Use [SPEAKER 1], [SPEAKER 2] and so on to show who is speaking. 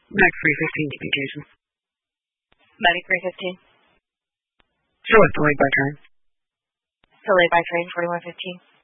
[SPEAKER 1] Mac 315 communication.
[SPEAKER 2] Medic 315.
[SPEAKER 1] Show it delayed by train.
[SPEAKER 2] Delayed by train 4115.